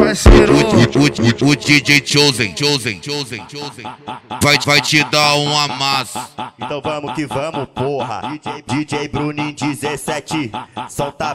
O DJ Chosen vai te dar um amasso. Então vamos que vamos, porra. DJ Bruninho 17, solta